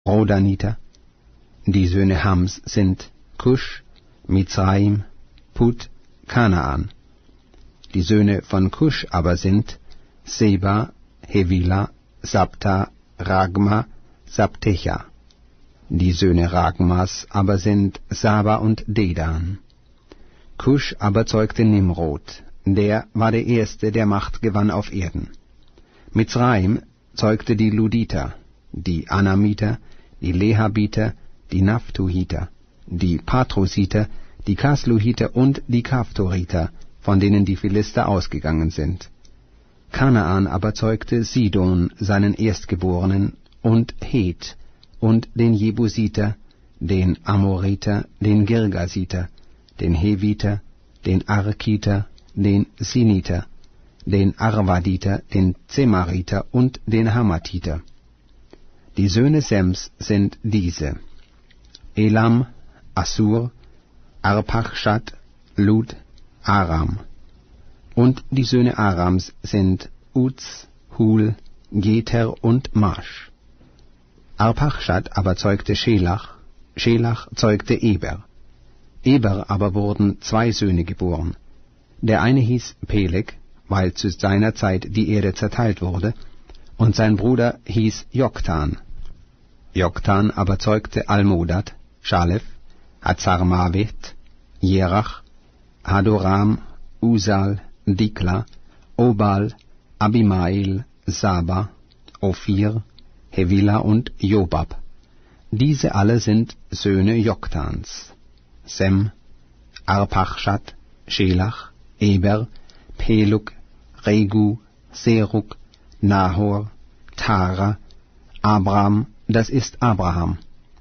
Rodaniter. Die Söhne Hams sind Kusch, Mizraim, Put, Kanaan. Die Söhne von Kusch aber sind Seba, Hevila, Sabta, Ragma, Sabtecha. Die Söhne Ragmas aber sind Saba und Dedan. Kusch aber zeugte Nimrod, der war der Erste, der Macht gewann auf Erden. Mizraim zeugte die Luditer, die Anamiter, die Lehabiter, die Naphtuhiter, die Patrusiter, die Kasluhiter und die Kaftoriter, von denen die Philister ausgegangen sind. Kanaan aber zeugte Sidon, seinen Erstgeborenen, und Het, und den Jebusiter, den Amoriter, den Girgasiter, den Heviter, den Arkiter, den Siniter, den Arvaditer, den Zemariter und den Hamatiter. Die Söhne Sems sind diese: Elam, Assur, Arpachshad, Lud, Aram. Und die Söhne Arams sind Uz, Hul, Geter und Masch. Arpachshad aber zeugte Schelach, Schelach zeugte Eber. Eber aber wurden 2 Söhne geboren. Der eine hieß Peleg, weil zu seiner Zeit die Erde zerteilt wurde, und sein Bruder hieß Joktan. Joktan aber zeugte Almodad, Schalef, Hazarmavet, Jerach, Hadoram, Usal, Dikla, Obal, Abimael, Saba, Ophir, Hevila und Jobab. Diese alle sind Söhne Joktans. Sem, Arpachshad, Schelach, Eber, Pelug, Regu, Serug, Nahor, Tara, Abram, das ist Abraham.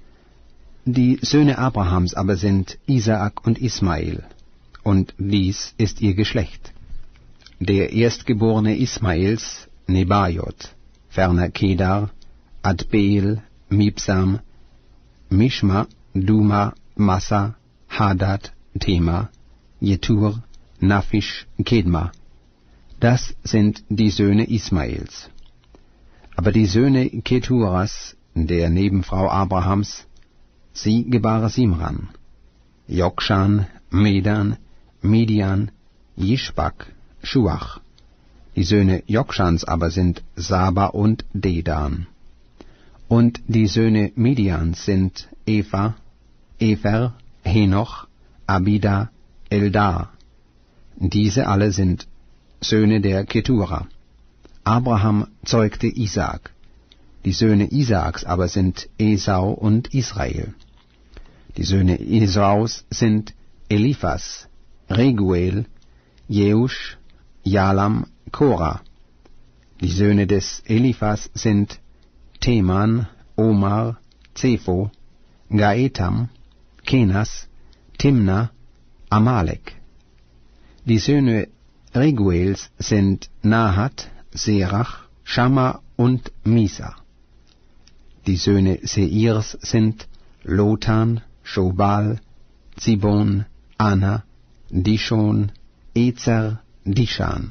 Die Söhne Abrahams aber sind Isaak und Ismael, und dies ist ihr Geschlecht. Der Erstgeborene Ismaels, Nebajot, ferner Kedar, Adbeel, Mibsam, Mishma, Duma, Massa, Hadad, Tema, Jetur, Naphish, Kedma. Das sind die Söhne Ismaels. Aber die Söhne Keturas, der Nebenfrau Abrahams, sie gebar Simran, Jokshan, Medan, Midian, Jishbak, Schuach. Die Söhne Jokshans aber sind Saba und Dedan. Und die Söhne Midians sind Epha, Epher, Henoch, Abida, Eldar. Diese alle sind Söhne der Ketura. Abraham zeugte Isaak. Die Söhne Isaaks aber sind Esau und Israel. Die Söhne Esaus sind Eliphas, Reguel, Jeusch, Jalam, Korah. Die Söhne des Eliphas sind Teman, Omar, Zepho, Gaetam, Kenas, Timna, Amalek. Die Söhne Reguels sind Nahat, Serach, Schamma und Misa. Die Söhne Seirs sind Lotan, Schobal, Zibon, Ana, Dishon, Ezer, Dishan.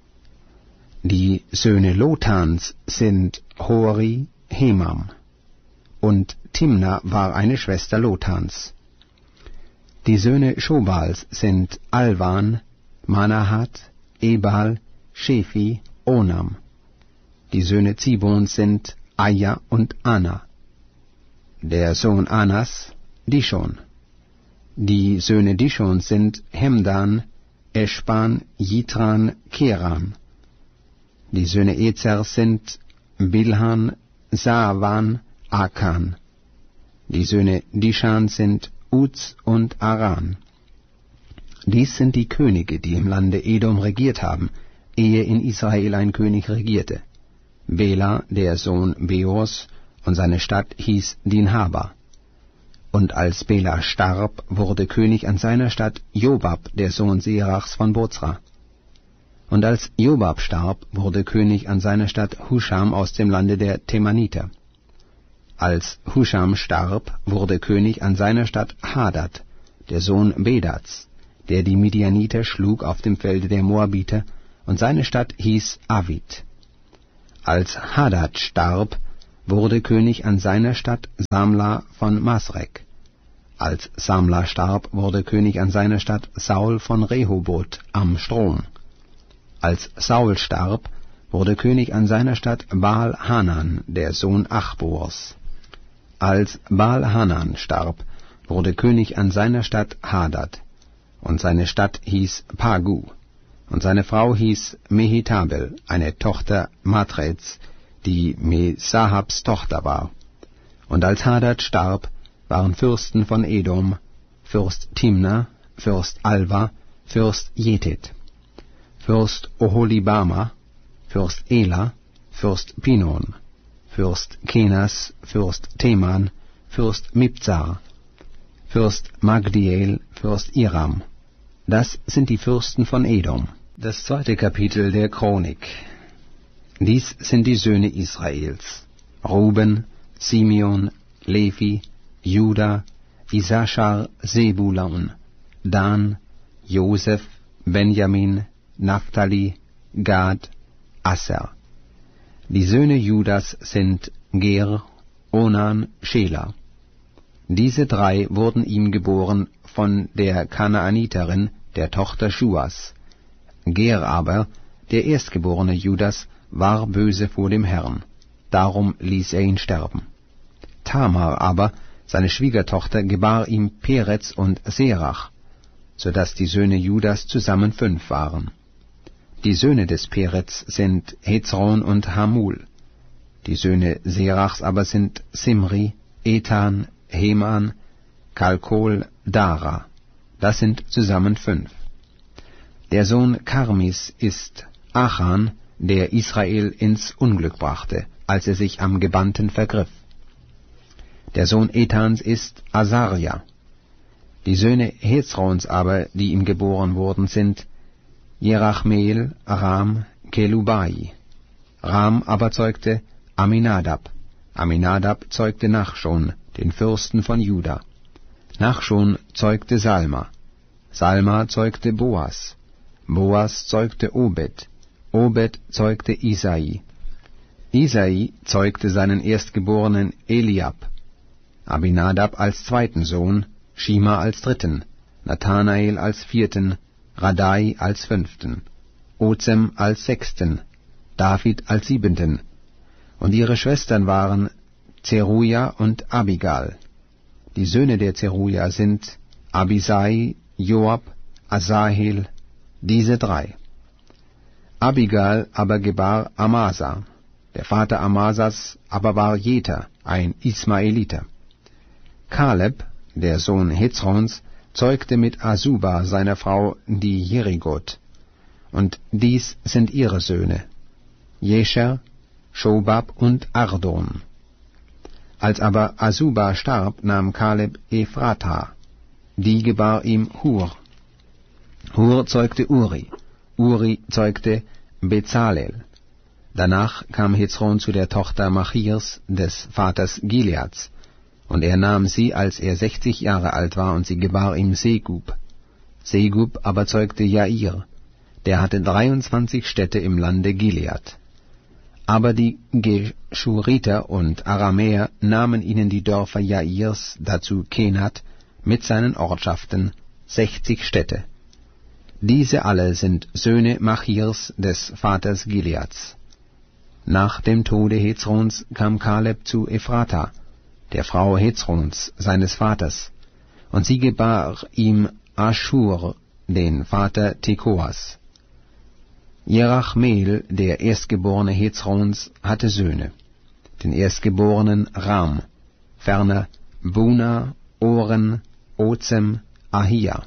Die Söhne Lotans sind Hori, Hemam. Und Timna war eine Schwester Lotans. Die Söhne Schobals sind Alvan, Manahat, Ebal, Shefi, Onam. Die Söhne Zibons sind Aja und Ana. Der Sohn Anas, Dishon. Die Söhne Dishons sind Hemdan, Eschban, Jitran, Keran. Die Söhne Ezers sind Bilhan, Saavan, Akan. Die Söhne Dishan sind Uz und Aran. Dies sind die Könige, die im Lande Edom regiert haben, ehe in Israel ein König regierte. Bela, der Sohn Beors, und seine Stadt hieß Dinhaba. Und als Bela starb, wurde König an seiner Stadt Jobab, der Sohn Serachs von Bozra. Und als Jobab starb, wurde König an seiner Stadt Husham aus dem Lande der Temaniter. Als Husham starb, wurde König an seiner Stadt Hadad, der Sohn Bedats, der die Midianiter schlug auf dem Felde der Moabiter, und seine Stadt hieß Avid. Als Hadad starb, wurde König an seiner Stadt Samla von Masrek. Als Samla starb, wurde König an seiner Stadt Saul von Rehoboth am Strom. Als Saul starb, wurde König an seiner Stadt Baal-Hanan, der Sohn Achbors. Als Baal-Hanan starb, wurde König an seiner Stadt Hadad, und seine Stadt hieß Pagu, und seine Frau hieß Mehetabel, eine Tochter Matreds, die Mesahabs Tochter war. Und als Hadad starb, waren Fürsten von Edom, Fürst Timna, Fürst Alva, Fürst Jetet, Fürst Oholibama, Fürst Ela, Fürst Pinon, Fürst Kenas, Fürst Teman, Fürst Mibzar, Fürst Magdiel, Fürst Iram. Das sind die Fürsten von Edom. Das 2. Kapitel der Chronik. Dies sind die Söhne Israels: Ruben, Simeon, Levi, Juda, Issachar, Sebulun, Dan, Josef, Benjamin, Naphtali, Gad, Asser. Die Söhne Judas sind Ger, Onan, Schela. Diese 3 wurden ihm geboren von der Kanaaniterin, der Tochter Schuas. Ger aber, der erstgeborene Judas, war böse vor dem Herrn, darum ließ er ihn sterben. Tamar aber, seine Schwiegertochter, gebar ihm Perez und Serach, so dass die Söhne Judas zusammen 5 waren. Die Söhne des Perez sind Hezron und Hamul. Die Söhne Serachs aber sind Simri, Ethan, Heman, Kalkol, Dara. Das sind zusammen 5. Der Sohn Karmis ist Achan, der Israel ins Unglück brachte, als er sich am Gebannten vergriff. Der Sohn Ethans ist Asaria. Die Söhne Hezrons aber, die ihm geboren wurden, sind Jerachmeel, Ram, Kelubai. Ram aber zeugte Aminadab. Aminadab zeugte Nachschon, den Fürsten von Juda. Nachschon zeugte Salma. Salma zeugte Boas. Boas zeugte Obed. Obed zeugte Isai. Isai zeugte seinen Erstgeborenen Eliab. Abinadab als 2. Sohn, Shima als 3., Nathanael als 4., Radai als 5., Ozem als 6., David als 7. Und ihre Schwestern waren Zeruja und Abigal. Die Söhne der Zeruja sind Abisai, Joab, Asahel, diese 3. Abigal aber gebar Amasa. Der Vater Amasas aber war Jeter, ein Ismaeliter. Kaleb, der Sohn Hezrons, zeugte mit Asuba seiner Frau die Jerigot. Und dies sind ihre Söhne: Jescher, Schobab und Ardon. Als aber Asuba starb, nahm Kaleb Ephrata. Die gebar ihm Hur. Hur zeugte Uri. Uri zeugte Bezalel. Danach kam Hezron zu der Tochter Machirs, des Vaters Gileads, und er nahm sie, als er 60 Jahre alt war, und sie gebar ihm Segub. Segub aber zeugte Jair, der hatte 23 Städte im Lande Gilead. Aber die Geschuriter und Aramäer nahmen ihnen die Dörfer Jairs, dazu Kenat, mit seinen Ortschaften, 60 Städte. Diese alle sind Söhne Machirs, des Vaters Gileads. Nach dem Tode Hezrons kam Kaleb zu Ephrata, der Frau Hezrons, seines Vaters, und sie gebar ihm Aschur, den Vater Tekoas. Jerachmeel, der Erstgeborene Hezrons, hatte Söhne, den Erstgeborenen Ram, ferner Buna, Oren, Ozem, Ahia.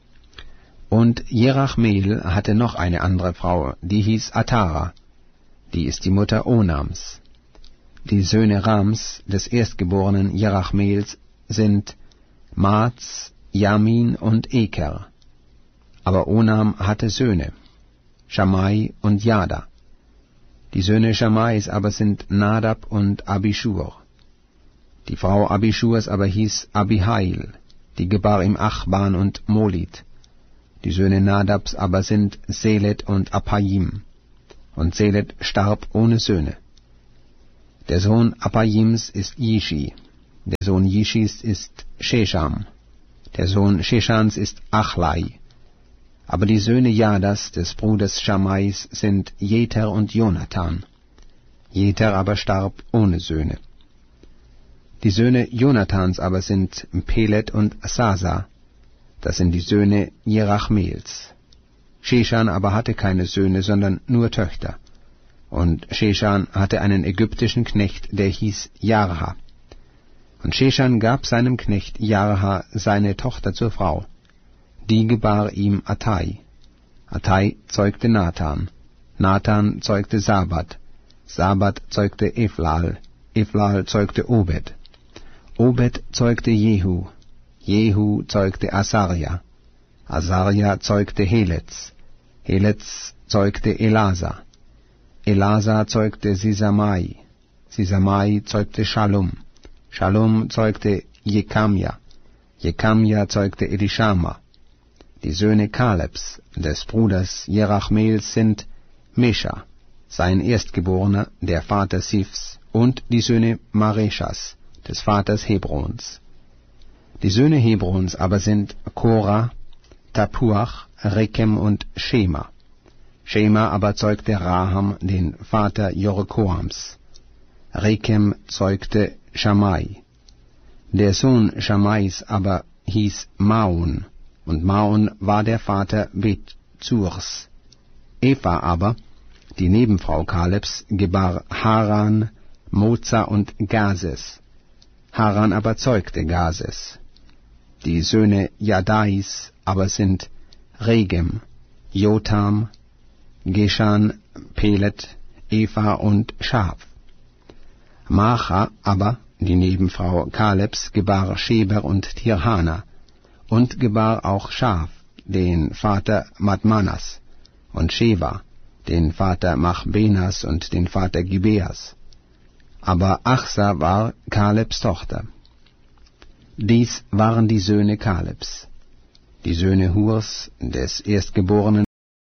Und Jerachmeel hatte noch eine andere Frau, die hieß Atara, die ist die Mutter Onams. Die Söhne Rams, des Erstgeborenen Jerachmeels, sind Maaz, Jamin und Eker. Aber Onam hatte Söhne, Schamai und Jada. Die Söhne Schamais aber sind Nadab und Abishur. Die Frau Abishurs aber hieß Abihail, die gebar ihm Achban und Molit. Die Söhne Nadabs aber sind Selet und Appaim. Und Selet starb ohne Söhne. Der Sohn Appajims ist Jishi. Der Sohn Jishis ist Shesham. Der Sohn Sheshans ist Achlai. Aber die Söhne Jadas, des Bruders Schammais, sind Jeter und Jonathan. Jeter aber starb ohne Söhne. Die Söhne Jonathans aber sind Pelet und Sasa. Das sind die Söhne Jerachmeels. Sheshan aber hatte keine Söhne, sondern nur Töchter. Und Sheshan hatte einen ägyptischen Knecht, der hieß Jarha. Und Sheshan gab seinem Knecht Jarha seine Tochter zur Frau. Die gebar ihm Attai. Attai zeugte Nathan. Nathan zeugte Sabad. Sabad zeugte Eflal. Eflal zeugte Obed. Obed zeugte Jehu. Jehu zeugte Asaria. Asaria zeugte Heletz. Heletz zeugte Elasa. Elasa zeugte Sisamai. Sisamai zeugte Shalom. Shalom zeugte Jekamja. Jekamja zeugte Elishama. Die Söhne Kalebs, des Bruders Jerachmeels, sind Mesha, sein Erstgeborener, der Vater Sifs, und die Söhne Mareshas, des Vaters Hebrons. Die Söhne Hebrons aber sind Korah, Tapuach, Rekem und Shema. Shema aber zeugte Raham, den Vater Jorkoams. Rekem zeugte Shammai. Der Sohn Shammais aber hieß Maon, und Maon war der Vater Bethzurs. Eva aber, die Nebenfrau Kalebs, gebar Haran, Moza und Gazes. Haran aber zeugte Gazes. Die Söhne Jadais aber sind Regem, Jotam, Geshan, Pelet, Eva und Schaf. Macha aber, die Nebenfrau Kalebs, gebar Sheber und Tirhana, und gebar auch Schaf, den Vater Madmanas, und Sheva, den Vater Machbenas und den Vater Gibeas. Aber Achsa war Kalebs Tochter. Dies waren die Söhne Kalebs. Die Söhne Hurs, des Erstgeborenen